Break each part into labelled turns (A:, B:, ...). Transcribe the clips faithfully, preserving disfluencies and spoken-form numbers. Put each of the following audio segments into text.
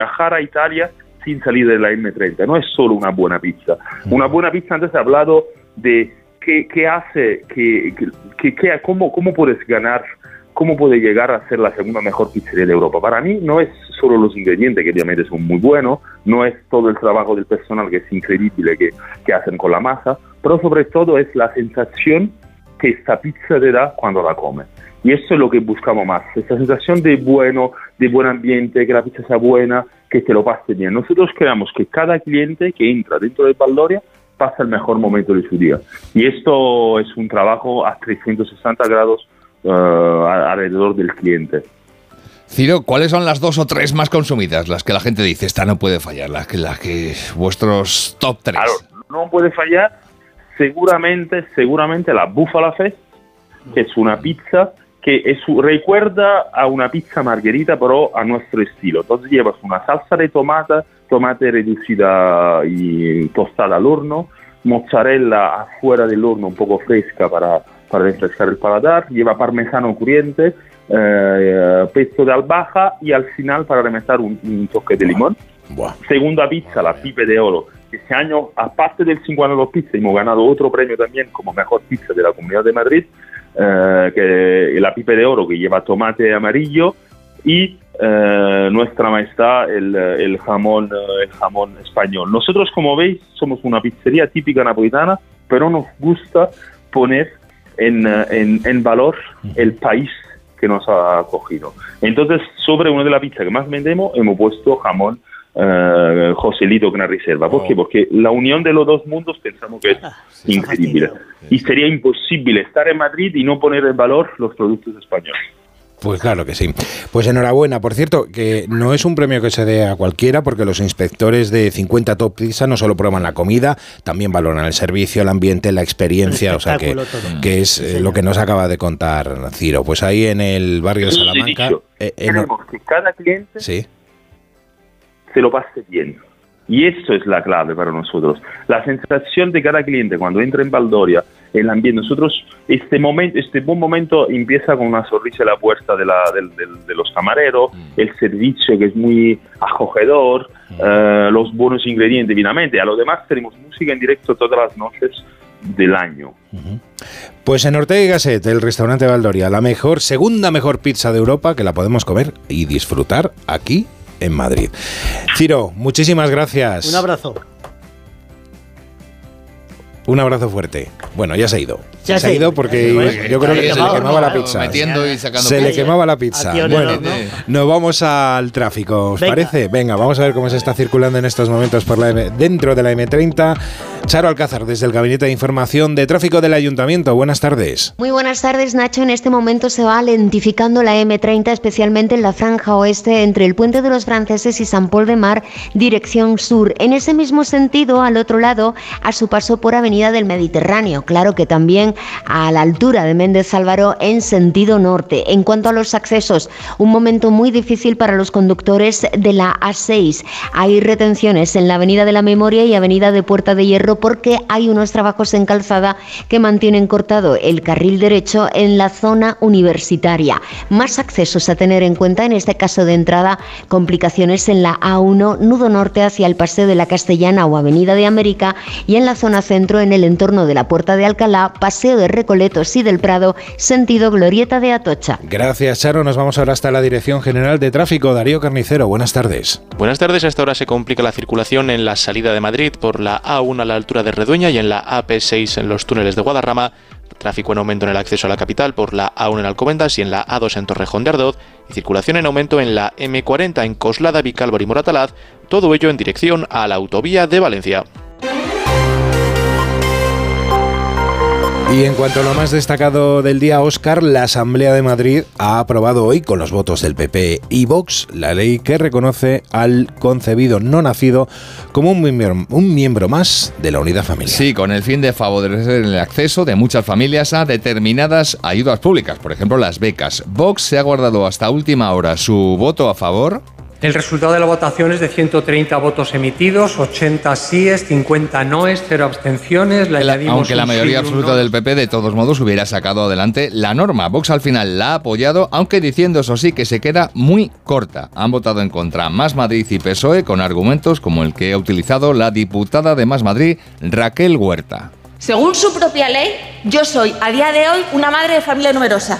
A: viajar a Italia sin salir de la eme treinta. No es solo una buena pizza. Una buena pizza, antes he hablado de qué, qué hace, que, que, que, cómo, cómo puedes ganar, cómo puede llegar a ser la segunda mejor pizzería de Europa. Para mí no es solo los ingredientes, que obviamente son muy buenos, no es todo el trabajo del personal, que es increíble, que, que hacen con la masa, pero sobre todo es la sensación que esta pizza te da cuando la comes. Y eso es lo que buscamos más, esa sensación de bueno, de buen ambiente, que la pizza sea buena, que te lo pase bien. Nosotros queremos que cada cliente que entra dentro de Baldoria pase el mejor momento de su día. Y esto es un trabajo a trescientos sesenta grados uh, alrededor del cliente.
B: Ciro, ¿cuáles son las dos o tres más consumidas? Las que la gente dice, esta no puede fallar, las que, las que vuestros top tres.
A: Claro, no puede fallar, seguramente, seguramente la Buffalo Fest, que es una pizza que es, recuerda a una pizza margherita, pero a nuestro estilo. Entonces llevas una salsa de tomate, tomate reducida y tostada al horno, mozzarella afuera del horno un poco fresca para, para refrescar el paladar, lleva parmesano crujiente, eh, pesto de albahaca y al final para rematar un, un toque de limón. Buah. Segunda pizza, la Pipe de Oro. Este año, aparte del cincuanta y dos Pizza, hemos ganado otro premio también como mejor pizza de la Comunidad de Madrid, eh, que la Pipe de Oro, que lleva tomate amarillo y eh, nuestra majestad el, el jamón el jamón español. Nosotros, como veis, somos una pizzería típica napolitana, pero nos gusta poner en, en, en valor el país que nos ha acogido. Entonces, sobre una de las pizzas que más vendemos, hemos puesto jamón Uh, Joselito con la reserva. ¿Por oh. qué? Porque la unión de los dos mundos pensamos que es ah, increíble. Y sería imposible estar en Madrid y no poner en valor los productos españoles.
C: Pues claro que sí. Pues enhorabuena. Por cierto, que no es un premio que se dé a cualquiera, porque los inspectores de cincuenta Top Pizza no solo prueban la comida, también valoran el servicio, el ambiente, la experiencia, o sea que, que es eh, lo que nos acaba de contar Ciro. Pues ahí en el barrio de Salamanca...
A: Eh, queremos en... que cada cliente...
C: Sí.
A: se lo pase bien. Y eso es la clave para nosotros. La sensación de cada cliente cuando entra en Baldoria, el ambiente. Nosotros, este momento, este buen momento empieza con una sonrisa en la puerta de, la, de, de, de los camareros, mm. el servicio que es muy acogedor, mm. uh, los buenos ingredientes, evidentemente. A lo demás tenemos música en directo todas las noches del año.
C: Uh-huh. Pues en Ortega y Gasset, el restaurante Baldoria, la mejor, segunda mejor pizza de Europa, que la podemos comer y disfrutar aquí en Madrid. Ciro, muchísimas gracias.
D: Un abrazo.
C: Un abrazo fuerte. Bueno, ya se ha ido.
D: Ya
C: se ha ido porque bueno, yo creo que se le quemaba la pizza.
B: Metiendo y sacando
C: se le quemaba la pizza. Bueno, ¿no? Nos vamos al tráfico, ¿os Venga. parece? Venga, vamos a ver cómo se está circulando en estos momentos por la M, dentro de la eme treinta. Charo Alcázar, desde el Gabinete de Información de Tráfico del Ayuntamiento. Buenas tardes.
E: Muy buenas tardes, Nacho. En este momento se va lentificando la eme treinta, especialmente en la franja oeste, entre el Puente de los Franceses y Sant Pol de Mar, dirección sur. En ese mismo sentido, al otro lado, a su paso por Avenida del Mediterráneo. Claro que también a la altura de Méndez Álvaro en sentido norte. En cuanto a los accesos, un momento muy difícil para los conductores de la A seis. Hay retenciones en la Avenida de la Memoria y Avenida de Puerta de Hierro porque hay unos trabajos en calzada que mantienen cortado el carril derecho en la zona universitaria. Más accesos a tener en cuenta, en este caso de entrada, complicaciones en la A uno, nudo norte hacia el Paseo de la Castellana o Avenida de América, y en la zona centro, en el entorno de la Puerta de Alcalá, Paseo de Recoletos y del Prado, sentido Glorieta de Atocha.
C: Gracias, Charo. Nos vamos ahora hasta la Dirección General de Tráfico. Darío Carnicero, buenas tardes.
F: Buenas tardes. A esta hora se complica la circulación en la salida de Madrid por la A uno a la altura de Redueña y en la A P seis en los túneles de Guadarrama. Tráfico en aumento en el acceso a la capital por la A uno en Alcobendas y en la A dos en Torrejón de Ardoz. Y circulación en aumento en la eme cuarenta en Coslada, Vicálvaro y Moratalaz. Todo ello en dirección a la autovía de Valencia.
C: Y en cuanto a lo más destacado del día, Óscar, la Asamblea de Madrid ha aprobado hoy, con los votos del P P y Vox, la ley que reconoce al concebido no nacido como un miembro, un miembro más de la unidad familiar.
B: Sí, con el fin de favorecer el acceso de muchas familias a determinadas ayudas públicas, por ejemplo las becas. Vox se ha guardado hasta última hora su voto a favor.
D: El resultado de la votación es de ciento treinta votos emitidos, ochenta síes, cincuenta noes, cero abstenciones. Le
B: la,
D: añadimos
B: aunque la mayoría sí, absoluta no. del P P de todos modos hubiera sacado adelante la norma. Vox al final la ha apoyado, aunque diciendo eso sí que se queda muy corta. Han votado en contra Más Madrid y P S O E con argumentos como el que ha utilizado la diputada de Más Madrid, Raquel Huerta.
G: Según su propia ley, yo soy a día de hoy una madre de familia numerosa.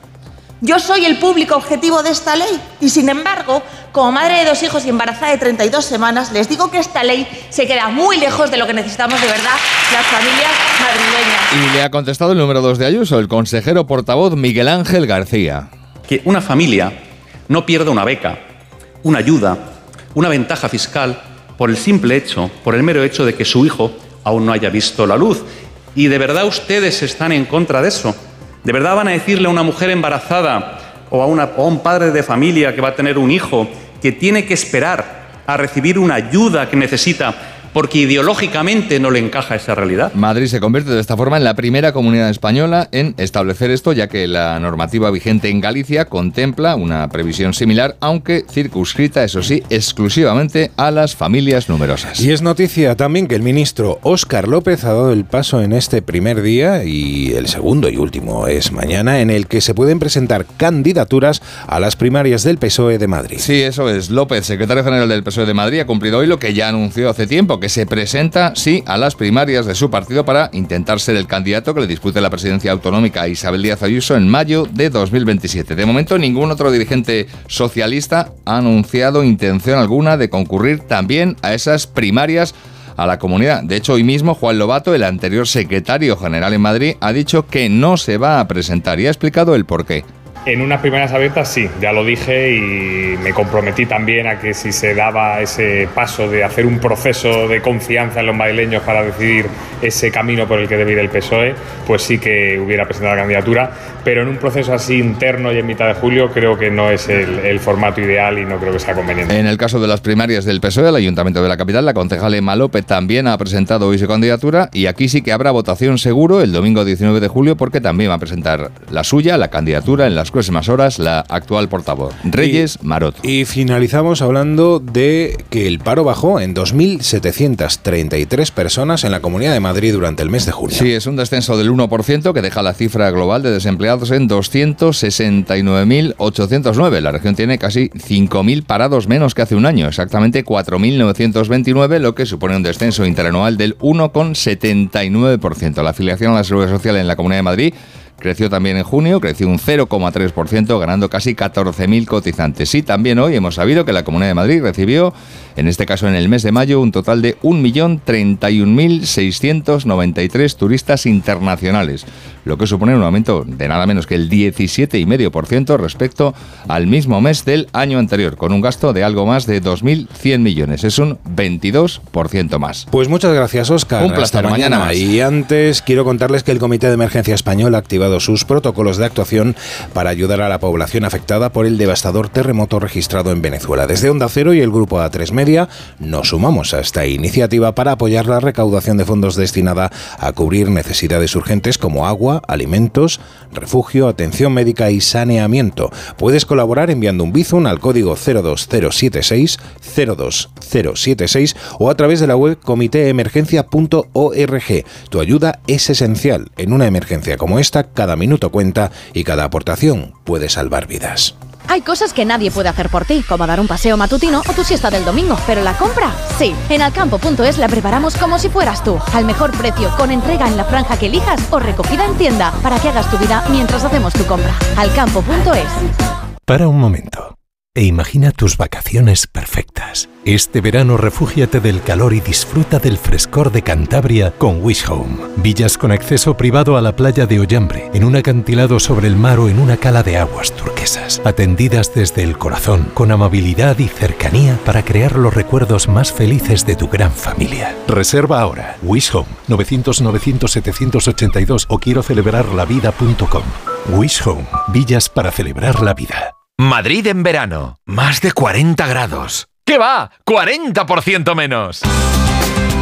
G: Yo soy el público objetivo de esta ley y, sin embargo, como madre de dos hijos y embarazada de treinta y dos semanas, les digo que esta ley se queda muy lejos de lo que necesitamos de verdad las familias madrileñas.
B: Y le ha contestado el número dos de Ayuso, el consejero portavoz Miguel Ángel García.
H: Que una familia no pierda una beca, una ayuda, una ventaja fiscal por el simple hecho, por el mero hecho de que su hijo aún no haya visto la luz. ¿Y de verdad ustedes están en contra de eso? ¿De verdad van a decirle a una mujer embarazada o a, una, o a un padre de familia que va a tener un hijo que tiene que esperar a recibir una ayuda que necesita porque ideológicamente no le encaja esa realidad?
B: Madrid se convierte de esta forma en la primera comunidad española en establecer esto, ya que la normativa vigente en Galicia contempla una previsión similar, aunque circunscrita, eso sí, exclusivamente a las familias numerosas.
C: Y es noticia también que el ministro Óscar López ha dado el paso en este primer día, y el segundo y último es mañana, en el que se pueden presentar candidaturas a las primarias del P S O E de Madrid.
B: Sí, eso es. López, secretario general del P S O E de Madrid, ha cumplido hoy lo que ya anunció hace tiempo, que se presenta, sí, a las primarias de su partido para intentar ser el candidato que le dispute la presidencia autonómica a Isabel Díaz Ayuso en mayo de dos mil veintisiete. De momento, ningún otro dirigente socialista ha anunciado intención alguna de concurrir también a esas primarias a la comunidad. De hecho, hoy mismo Juan Lobato, el anterior secretario general en Madrid, ha dicho que no se va a presentar y ha explicado el porqué.
I: En unas primarias abiertas sí, ya lo dije y me comprometí también a que si se daba ese paso de hacer un proceso de confianza en los madrileños para decidir ese camino por el que debe ir el P S O E, pues sí que hubiera presentado la candidatura, pero en un proceso así interno y en mitad de julio creo que no es el, el formato ideal y no creo que sea conveniente.
B: En el caso de las primarias del P S O E, el Ayuntamiento de la capital, la concejal Emma López también ha presentado hoy su candidatura y aquí sí que habrá votación seguro el domingo diecinueve de julio porque también va a presentar la suya, la candidatura en las próximas horas, la actual portavoz, Reyes
C: y,
B: Maroto.
C: Y finalizamos hablando de que el paro bajó en dos mil setecientas treinta y tres personas en la Comunidad de Madrid durante el mes de junio.
B: Sí, es un descenso del uno por ciento que deja la cifra global de desempleados en doscientos sesenta y nueve mil ochocientos nueve. La región tiene casi cinco mil parados menos que hace un año, exactamente cuatro mil novecientos veintinueve, lo que supone un descenso interanual del uno coma setenta y nueve por ciento. La afiliación a la Seguridad Social en la Comunidad de Madrid creció también en junio, creció un cero coma tres por ciento, ganando casi catorce mil cotizantes. Y también hoy hemos sabido que la Comunidad de Madrid recibió, en este caso en el mes de mayo, un total de un millón treinta y un mil seiscientos noventa y tres turistas internacionales, lo que supone un aumento de nada menos que el diecisiete coma cinco por ciento respecto al mismo mes del año anterior, con un gasto de algo más de dos mil cien millones. Es un veintidós por ciento más.
C: Pues muchas gracias, Óscar.
B: Un placer.
C: Hasta mañana.
B: mañana
C: y antes quiero contarles que el Comité de Emergencia Español ha activado sus protocolos de actuación para ayudar a la población afectada por el devastador terremoto registrado en Venezuela. Desde Onda Cero y el Grupo A tres Media nos sumamos a esta iniciativa para apoyar la recaudación de fondos destinada a cubrir necesidades urgentes como agua, alimentos, refugio, atención médica y saneamiento. Puedes colaborar enviando un Bizum al código cero dos cero siete seis cero dos cero siete seis o a través de la web comité emergencia punto org. Tu ayuda es esencial. En una emergencia como esta, cada minuto cuenta y cada aportación puede salvar vidas.
J: Hay cosas que nadie puede hacer por ti, como dar un paseo matutino o tu siesta del domingo, pero la compra, sí. En alcampo punto es la preparamos como si fueras tú, al mejor precio, con entrega en la franja que elijas o recogida en tienda, para que hagas tu vida mientras hacemos tu compra. alcampo punto es.
K: Para un momento e imagina tus vacaciones perfectas. Este verano refúgiate del calor y disfruta del frescor de Cantabria con Wish Home. Villas con acceso privado a la playa de Ollambre, en un acantilado sobre el mar o en una cala de aguas turquesas. Atendidas desde el corazón, con amabilidad y cercanía para crear los recuerdos más felices de tu gran familia. Reserva ahora. Wish Home, novecientos novecientos setecientos ochenta y dos o quiero celebrar la vida punto com. Wish Home, villas para celebrar la vida.
L: Madrid en verano, más de cuarenta grados. ¿Qué va? ¡cuarenta por ciento menos!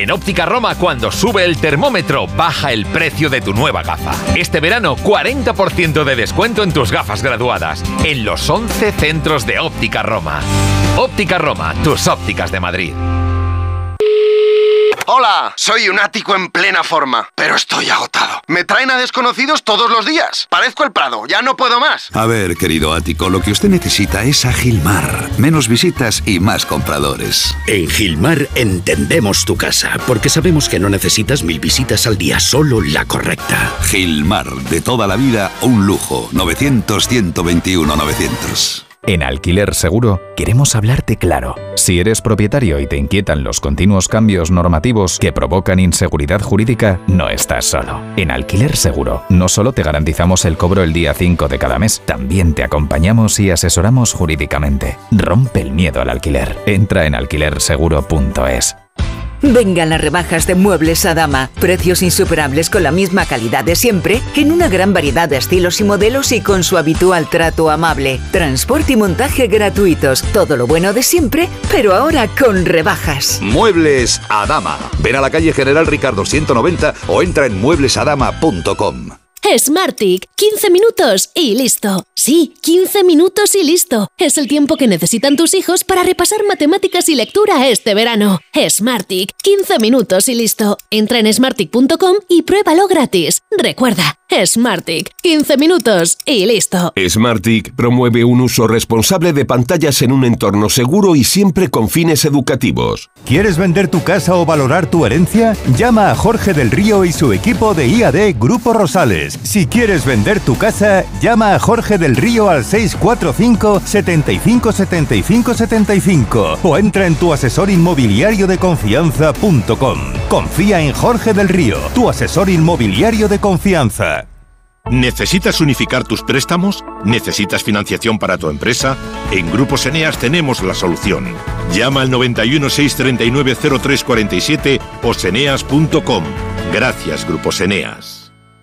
L: En Óptica Roma, cuando sube el termómetro, baja el precio de tu nueva gafa. Este verano, cuarenta por ciento de descuento en tus gafas graduadas. En los once centros de Óptica Roma. Óptica Roma, tus ópticas de Madrid.
M: Hola, soy un ático en plena forma, pero estoy agotado. Me traen a desconocidos todos los días. Parezco el Prado, ya no puedo más.
N: A ver, querido ático, lo que usted necesita es a Gilmar. Menos visitas y más compradores.
O: En Gilmar entendemos tu casa, porque sabemos que no necesitas mil visitas al día, solo la correcta.
N: Gilmar, de toda la vida, un lujo. novecientos, ciento veintiuno, novecientos.
P: En Alquiler Seguro queremos hablarte claro. Si eres propietario y te inquietan los continuos cambios normativos que provocan inseguridad jurídica, no estás solo. En Alquiler Seguro no solo te garantizamos el cobro el día cinco de cada mes, también te acompañamos y asesoramos jurídicamente. Rompe el miedo al alquiler. Entra en alquiler seguro punto es.
Q: Vengan las rebajas de Muebles Adama. Precios insuperables con la misma calidad de siempre, en una gran variedad de estilos y modelos y con su habitual trato amable. Transporte y montaje gratuitos. Todo lo bueno de siempre, pero ahora con rebajas.
N: Muebles Adama. Ven a la calle General Ricardo ciento noventa o entra en muebles adama punto com.
R: Smartick, quince minutos y listo. Sí, quince minutos y listo. Es el tiempo que necesitan tus hijos para repasar matemáticas y lectura este verano. Smartick, quince minutos y listo. Entra en smartick punto com y pruébalo gratis. Recuerda, Smartick, quince minutos y listo.
S: Smartick promueve un uso responsable de pantallas en un entorno seguro y siempre con fines educativos.
T: ¿Quieres vender tu casa o valorar tu herencia? Llama a Jorge del Río y su equipo de I A D Grupo Rosales. Si quieres vender tu casa, llama a Jorge del Río al seis cuatro cinco, siete cinco, siete cinco, siete cinco o entra en tu asesor inmobiliario de confianza punto com. Confía en Jorge del Río, tu asesor inmobiliario de confianza.
U: ¿Necesitas unificar tus préstamos? ¿Necesitas financiación para tu empresa? En Grupos Eneas tenemos la solución. Llama al noventa y uno, seiscientos treinta y nueve, cero tres cuarenta y siete o seneas punto com. Gracias, Grupos Eneas.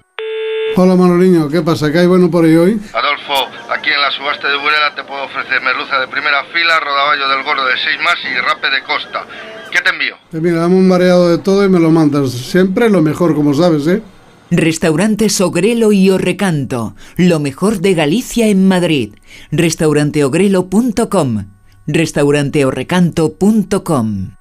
V: Hola Manoliño, ¿qué pasa? ¿Qué hay bueno por ahí hoy?
W: Adolfo, aquí en la subasta de Burela te puedo ofrecer merluza de primera fila, rodaballo del gordo de seis más y rape de costa. ¿Qué te envío?
V: Pues mira, dame un mareado de todo y me lo mandas. Siempre lo mejor, como sabes, ¿eh?
Q: Restaurantes Ogrelo y Orrecanto, lo mejor de Galicia en Madrid. restaurante ogrelo punto com, restaurante orrecanto punto com.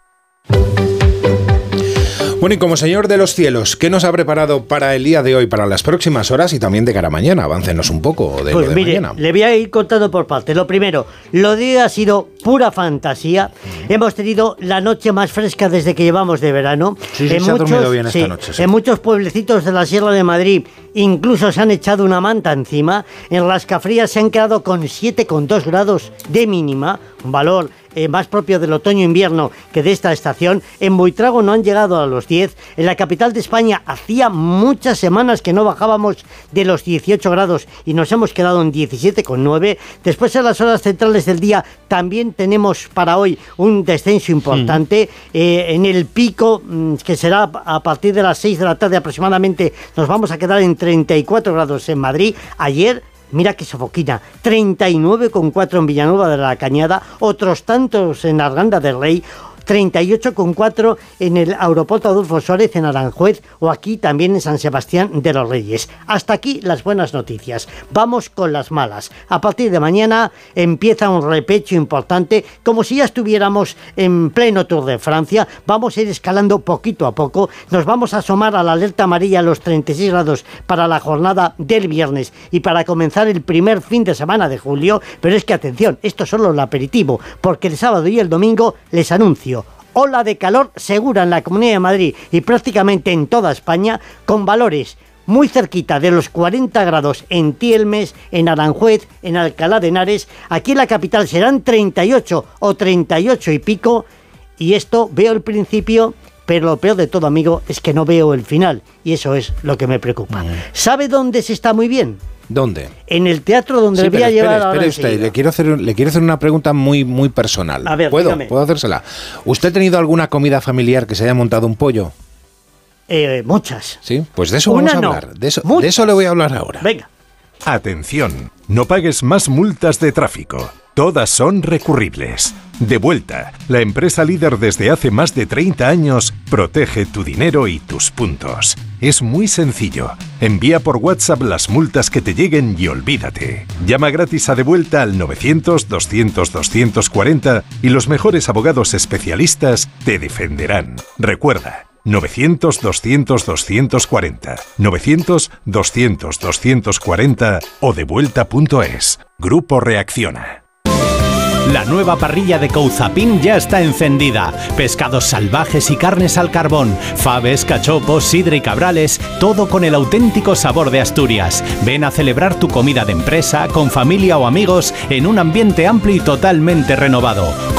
C: Bueno, y como señor de los cielos, ¿qué nos ha preparado para el día de hoy, para las próximas horas y también de cara a mañana? Aváncenos un poco de
X: pues
C: lo de
X: mire,
C: mañana.
X: Le voy a ir contando por partes. Lo primero, lo de hoy ha sido pura fantasía. Mm. Hemos tenido la noche más fresca desde que llevamos de verano.
C: Sí, sí,
X: en
C: se
X: muchos,
C: ha dormido bien esta
X: sí,
C: noche. Sí.
X: En muchos pueblecitos de la Sierra de Madrid incluso se han echado una manta encima. En las Cafrías se han quedado con siete coma dos grados de mínima, un valor Eh, más propio del otoño-invierno que de esta estación. En Buitrago no han llegado a los diez. En la capital de España hacía muchas semanas que no bajábamos de los dieciocho grados y nos hemos quedado en diecisiete coma nueve. Después, en las horas centrales del día, también tenemos para hoy un descenso importante. Mm. Eh, en el pico, que será a partir de las seis de la tarde aproximadamente, nos vamos a quedar en treinta y cuatro grados en Madrid. Ayer, mira qué sofoquina, treinta y nueve coma cuatro en Villanueva de la Cañada, otros tantos en Arganda del Rey, treinta y ocho coma cuatro en el aeropuerto Adolfo Suárez en Aranjuez o aquí también en San Sebastián de los Reyes. Hasta aquí las buenas noticias. Vamos con las malas. A partir de mañana empieza un repecho importante, como si ya estuviéramos en pleno Tour de Francia. Vamos a ir escalando poquito a poco. Nos vamos a asomar a la alerta amarilla a los treinta y seis grados para la jornada del viernes y para comenzar el primer fin de semana de julio. Pero es que atención, esto es solo el aperitivo, porque el sábado y el domingo les anuncio ola de calor segura en la Comunidad de Madrid y prácticamente en toda España, con valores muy cerquita de los cuarenta grados en Tielmes, en Aranjuez, en Alcalá de Henares. Aquí en la capital serán treinta y ocho o treinta y ocho y pico, y esto veo el principio, pero lo peor de todo, amigo, es que no veo el final, y eso es lo que me preocupa. ¿Sabe dónde se está muy bien?
C: ¿Dónde?
X: En el teatro donde
C: sí,
X: le voy a llevar
C: ahora. Espere usted, le quiero, hacer, le quiero hacer una pregunta muy, muy personal.
X: A ver,
C: ¿Puedo?
X: dígame.
C: ¿Puedo hacérsela? ¿Usted ha tenido alguna comida familiar que se haya montado un pollo?
X: Eh, muchas.
C: Sí, pues de eso
X: Una
C: vamos a
X: no,
C: hablar. De eso, de eso le voy a hablar ahora.
X: Venga.
K: Atención, no pagues más multas de tráfico. todas son recurribles. Devuelta, la empresa líder desde hace más de treinta años, protege tu dinero y tus puntos. Es muy sencillo. Envía por WhatsApp las multas que te lleguen y olvídate. Llama gratis a Devuelta al novecientos, doscientos, doscientos cuarenta y los mejores abogados especialistas te defenderán. Recuerda, novecientos, doscientos, doscientos cuarenta, novecientos, doscientos, doscientos cuarenta o devuelta punto es. Grupo Reacciona.
A: La nueva parrilla de Couzapin ya está encendida. Pescados salvajes y carnes al carbón, faves, cachopos, sidra y cabrales, todo con el auténtico sabor de Asturias. Ven a celebrar tu comida de empresa, con familia o amigos, en un ambiente amplio y totalmente renovado.